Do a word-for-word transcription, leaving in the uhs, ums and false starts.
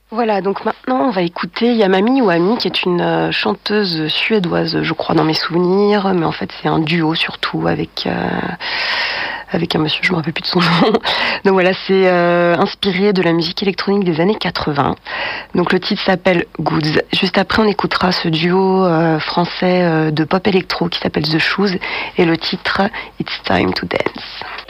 Voilà, donc maintenant on va écouter Yamami Ouami, qui est une euh, chanteuse suédoise, je crois, dans mes souvenirs, mais en fait c'est un duo surtout avec, euh, avec un monsieur, je me rappelle plus de son nom. Donc voilà, c'est euh, inspiré de la musique électronique des années quatre-vingts. Donc le titre s'appelle Goods. Juste après on écoutera ce duo euh, français euh, de pop électro qui s'appelle The Shoes et le titre It's Time to Dance.